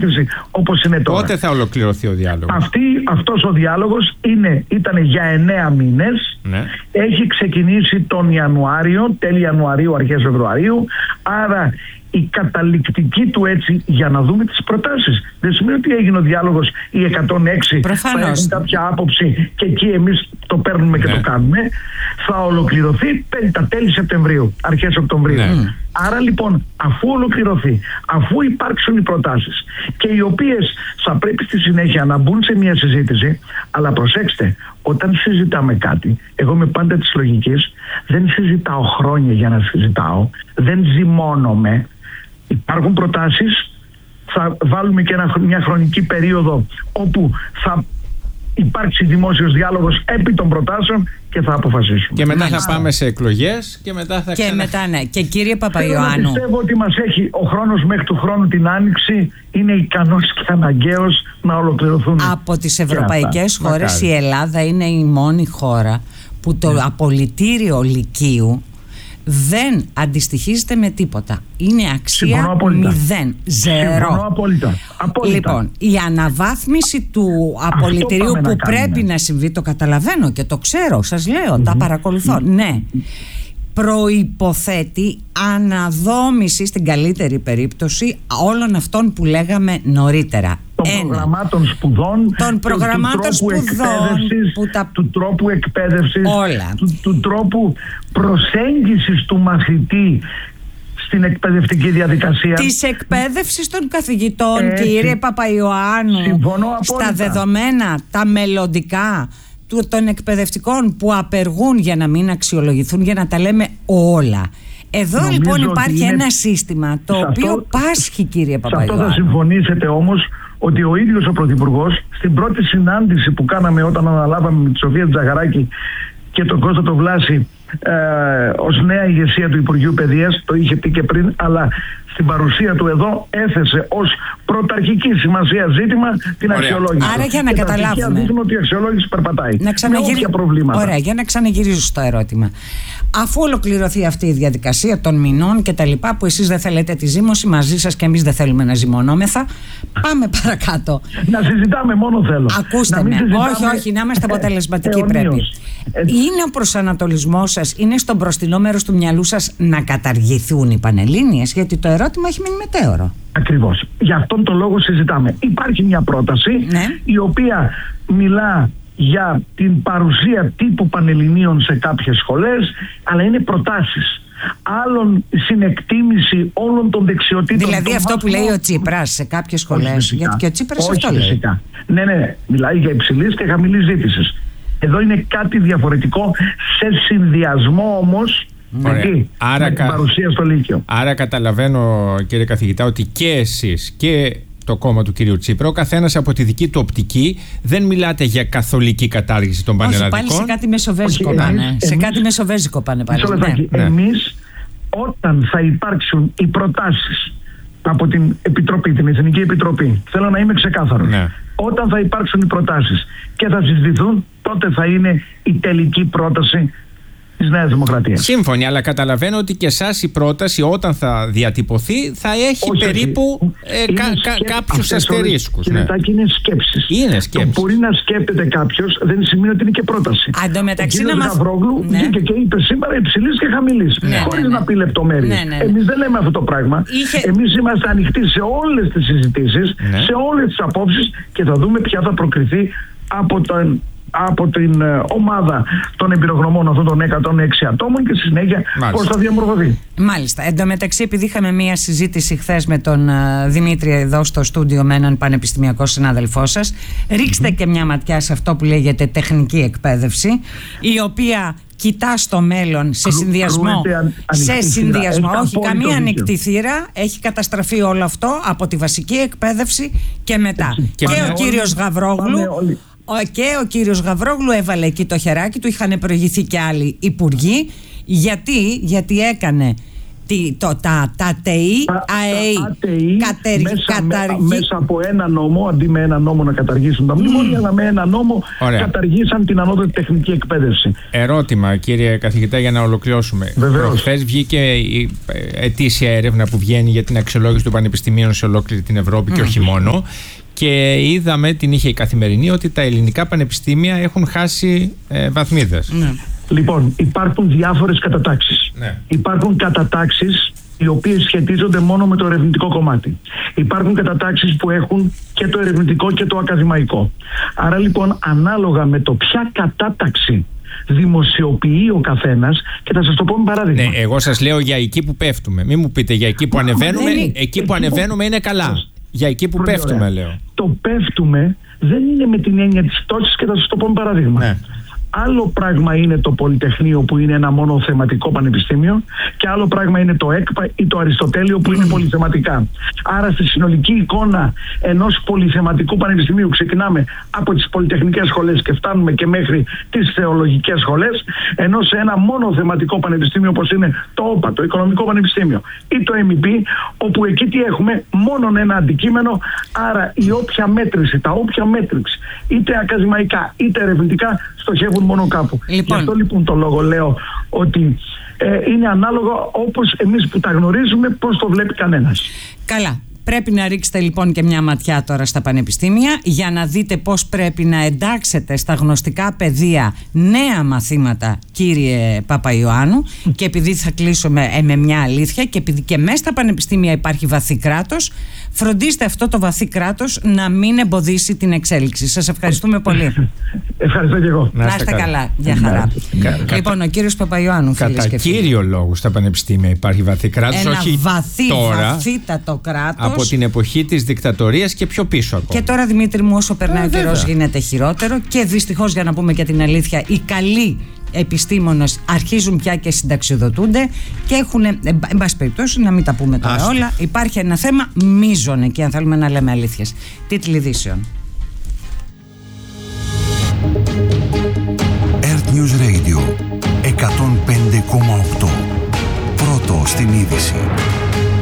συζήτηση όπως είναι τώρα. Πότε θα ολοκληρωθεί ο διάλογος? Αυτός ο διάλογος ήταν για 9 μήνες. Ναι. Έχει ξεκινήσει τον Ιανουάριο, τέλη Ιανουαρίου, αρχές Φεβρουαρίου. Άρα η καταληκτική του έτσι για να δούμε τις προτάσεις. Δεν σημαίνει ότι έγινε ο διάλογος οι 106 προφανώς. θα έχουν κάποια άποψη και εκεί εμείς το παίρνουμε και το κάνουμε. Θα ολοκληρωθεί τα τέλη Σεπτεμβρίου, αρχές Οκτωβρίου. Άρα λοιπόν, αφού ολοκληρωθεί, αφού υπάρξουν οι προτάσεις και οι οποίες θα πρέπει στη συνέχεια να μπουν σε μια συζήτηση, αλλά προσέξτε, όταν συζητάμε κάτι, εγώ είμαι πάντα της λογικής, δεν συζητάω χρόνια για να συζητάω, δεν ζυμώνομαι. Υπάρχουν προτάσεις, θα βάλουμε και μια χρονική περίοδο όπου θα υπάρξει δημόσιος διάλογος επί των προτάσεων και θα αποφασίσουμε. Και μετά θα πάμε σε εκλογές και μετά θα ναι. Και κύριε Παπαϊωάννου, πιστεύω ότι μας έχει ο χρόνος μέχρι του χρόνου την Άνοιξη, είναι ικανός και αναγκαίος να ολοκληρωθούν. Από τις ευρωπαϊκές χώρες η Ελλάδα είναι η μόνη χώρα που το απολυτήριο λυκείου δεν αντιστοιχίζεται με τίποτα. Είναι αξία 0, 0. Συμφωνώ απόλυτα. Λοιπόν, η αναβάθμιση του απολυτηρίου που πρέπει να συμβεί, το καταλαβαίνω και το ξέρω, σας λέω, τα παρακολουθώ. Ναι. Προϋποθέτει αναδόμηση στην καλύτερη περίπτωση όλων αυτών που λέγαμε νωρίτερα. Των προγραμμάτων σπουδών, του τρόπου εκπαίδευσης, του τρόπου προσέγγισης του μαθητή στην εκπαιδευτική διαδικασία. Της εκπαίδευσης των καθηγητών, κύριε Παπαϊωάννου, στα δεδομένα, τα μελλοντικά των εκπαιδευτικών που απεργούν για να μην αξιολογηθούν, για να τα λέμε όλα. Εδώ νομίζω λοιπόν υπάρχει ένα σύστημα το οποίο πάσχει, κύριε Παπαϊωάννου. Σε αυτό θα συμφωνήσετε όμως ότι ο ίδιος ο Πρωθυπουργός στην πρώτη συνάντηση που κάναμε όταν αναλάβαμε με τη Σοφία Τζαχαράκη και τον Κώστα τον Βλάση ως νέα ηγεσία του Υπουργείου Παιδείας, το είχε πει και πριν, αλλά στην παρουσία του εδώ έθεσε ως πρωταρχική σημασία ζήτημα την αξιολόγηση. Άρα για να καταλάβουμε. Δείχνουν ότι η αξιολόγηση περπατάει. Με όποια προβλήματα. Ωραία, για να ξαναγυρίζω στο ερώτημα. Αφού ολοκληρωθεί αυτή η διαδικασία των μηνών και τα λοιπά, που εσείς δεν θέλετε τη ζύμωση, μαζί σας και εμείς δεν θέλουμε να ζυμωνόμεθα, πάμε παρακάτω. Να συζητάμε μόνο θέλω. Ακούστε με. Όχι, να είμαστε αποτελεσματικοί πρέπει. Είναι ο προσανατολισμός σας, είναι στο μπροστινό μέρος του μυαλού σας να καταργηθούν οι Πανελλήνιες? Γιατί το ερώτημα έχει μείνει μετέωρο. Ακριβώς. Γι' αυτόν τον λόγο συζητάμε. Υπάρχει μια πρόταση η οποία μιλά για την παρουσία τύπου Πανελληνίων σε κάποιες σχολές, αλλά είναι προτάσεις. Άλλων συνεκτίμηση όλων των δεξιοτήτων. Δηλαδή αυτό που λέει ο Τσίπρας σε κάποιες σχολές. Γιατί και ο Τσίπρας αυτό λέει. Φυσικά. Ναι. Μιλάει για υψηλής και χαμηλής ζήτησης. Εδώ είναι κάτι διαφορετικό, σε συνδυασμό όμως με την παρουσία στο Λύκειο. Άρα καταλαβαίνω, κύριε καθηγητά, ότι και εσείς και το κόμμα του κυρίου Τσίπρα, ο καθένας από τη δική του οπτική, δεν μιλάτε για καθολική κατάργηση των πανελλαδικών. Πάλι σε κάτι μεσοβέζικο πάνε. Σε κάτι μεσοβέζικο πάνε πάλι. Εμείς, όταν θα υπάρξουν οι προτάσεις από την Επιτροπή, την Εθνική Επιτροπή, θέλω να είμαι ξεκάθαρος. Όταν θα υπάρξουν οι προτάσεις και θα συζητηθούν, τότε θα είναι η τελική πρόταση της Νέας Δημοκρατίας. Σύμφωνοι, αλλά καταλαβαίνω ότι και εσάς η πρόταση όταν θα διατυπωθεί θα έχει περίπου κάποιους αστερίσκους. Είναι σκέψεις. Είναι σκέψεις. Το μπορεί να σκέπτεται κάποιος δεν σημαίνει ότι είναι και πρόταση. Ο κύριος Γαβρόγλου βγήκε και είπε σήμερα υψηλής και χαμηλής. Χωρίς να πει λεπτομέρειες. Εμείς δεν λέμε αυτό το πράγμα. Εμείς είμαστε ανοιχτοί σε όλες τις συζητήσεις, σε όλες τις απόψεις και θα δούμε ποια θα προκριθεί από την ομάδα των εμπειρογνωμών αυτών των 106 ατόμων και στη συνέχεια πώς θα διαμορφωθεί. Μάλιστα. Εν τω μεταξύ, επειδή είχαμε μία συζήτηση χθες με τον Δημήτρη εδώ στο στούντιο με έναν πανεπιστημιακό συνάδελφό σας, ρίξτε και μια ματιά σε αυτό που λέγεται τεχνική εκπαίδευση, η οποία κοιτά στο μέλλον σε συνδυασμό. Όχι, καμία ανοιχτή θύρα. Έχει καταστραφεί όλο αυτό από τη βασική εκπαίδευση και μετά. Και ο κύριος Γαβρόγλου. Και ο κύριος Γαβρόγλου έβαλε εκεί το χεράκι του, είχαν προηγηθεί και άλλοι υπουργοί. Γιατί έκανε τα ΤΕΙ, ΑΕΗ μέσα από ένα νόμο, αντί με ένα νόμο να καταργήσουν τα μνημόνια, αλλά με ένα νόμο καταργήσαν την ανώτατη τεχνική εκπαίδευση. Ερώτημα, κύριε καθηγητά, για να ολοκληρώσουμε. Προχθές βγήκε η ετήσια έρευνα που βγαίνει για την αξιολόγηση των πανεπιστημίων σε ολόκληρη την Ευρώπη και όχι μόνο. Και είδαμε, την είχε η Καθημερινή, ότι τα ελληνικά πανεπιστήμια έχουν χάσει βαθμίδες. Λοιπόν, υπάρχουν διάφορες κατατάξεις. Υπάρχουν κατατάξεις οι οποίες σχετίζονται μόνο με το ερευνητικό κομμάτι. Υπάρχουν κατατάξεις που έχουν και το ερευνητικό και το ακαδημαϊκό. Άρα λοιπόν, ανάλογα με το ποια κατάταξη δημοσιοποιεί ο καθένας, και θα σας το πω με παράδειγμα. Ναι, εγώ σας λέω για εκεί που πέφτουμε. Μην μου πείτε για εκεί που ανεβαίνουμε. Εκεί που ανεβαίνουμε είναι καλά. Για εκεί που πέφτουμε, λέω. Το πέφτουμε δεν είναι με την έννοια της πτώσης, και θα σας το πω με παράδειγμα. Άλλο πράγμα είναι το Πολυτεχνείο, που είναι ένα μόνο θεματικό πανεπιστήμιο, και άλλο πράγμα είναι το ΕΚΠΑ ή το Αριστοτέλειο, που είναι πολυθεματικά. Άρα στη συνολική εικόνα ενός πολυθεματικού πανεπιστημίου ξεκινάμε από τις πολυτεχνικές σχολές και φτάνουμε και μέχρι τις θεολογικές σχολές, ενώ σε ένα μόνο θεματικό πανεπιστήμιο όπως είναι το ΟΠΑ, το Οικονομικό Πανεπιστήμιο ή το MEP, όπου εκεί τι έχουμε, μόνο ένα αντικείμενο. Άρα η όποια μέτρηση, τα όποια μέτρηση, είτε ακαδημαϊκά είτε ερευνητικά, στοχεύουν μόνο κάπου. Γι' αυτό λοιπόν το λόγο λέω ότι είναι ανάλογο, όπως εμείς που τα γνωρίζουμε, πώς το βλέπει κανένας. Καλά. Πρέπει να ρίξετε λοιπόν και μια ματιά τώρα στα πανεπιστήμια για να δείτε πώς πρέπει να εντάξετε στα γνωστικά πεδία νέα μαθήματα, κύριε Παπαϊωάννου. Και επειδή θα κλείσουμε με μια αλήθεια, και επειδή και μέσα στα πανεπιστήμια υπάρχει βαθύ κράτος, φροντίστε αυτό το βαθύ κράτος να μην εμποδίσει την εξέλιξη. Σας ευχαριστούμε πολύ. Ευχαριστώ και εγώ. Να είστε καλά. Γεια χαρά. Λοιπόν, ο κύριος Παπαϊωάννου. Κατά κύριο λόγο στα πανεπιστήμια υπάρχει βαθύ κράτος. Ένα όχι βαθύτατο κράτος. Από την εποχή της δικτατορίας και πιο πίσω ακόμα. Και τώρα, Δημήτρη μου, όσο περνάει ο καιρός γίνεται χειρότερο, και δυστυχώς, για να πούμε και την αλήθεια, οι καλοί επιστήμονες αρχίζουν πια και συνταξιοδοτούνται και έχουν, εν πάση περιπτώσει, να μην τα πούμε τώρα όλα, υπάρχει ένα θέμα μείζον εκεί, αν θέλουμε να λέμε αλήθειες. Τίτλοι ειδήσεων. Earth News Radio 105,8. Πρώτο στην είδηση.